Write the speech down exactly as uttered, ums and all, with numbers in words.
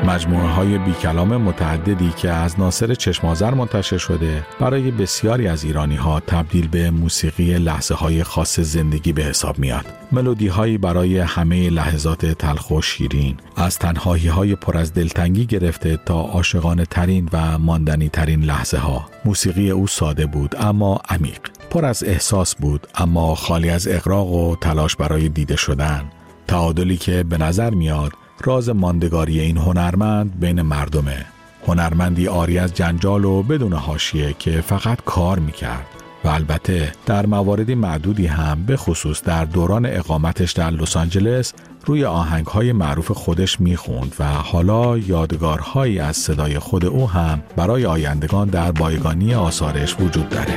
مجموعه های بی کلام متعددی که از ناصر چشم‌آذر منتشر شده برای بسیاری از ایرانی ها تبدیل به موسیقی لحظه های خاص زندگی به حساب میاد. ملودی هایی برای همه لحظات تلخ و شیرین، از تنهایی های پر از دلتنگی گرفته تا عاشقانه ترین و ماندنی ترین لحظه ها. موسیقی او ساده بود اما عمیق، پر از احساس بود اما خالی از اغراق و تلاش برای دیده شدن. تعادلی که به نظر میاد راز ماندگاری این هنرمند بین مردمه. هنرمندی عاری از جنجال و بدون حاشیه که فقط کار میکرد و البته در مواردی معدودی هم به خصوص در دوران اقامتش در لس آنجلس روی آهنگ‌های معروف خودش میخوند و حالا یادگارهایی از صدای خود او هم برای آیندگان در بایگانی آثارش وجود داره.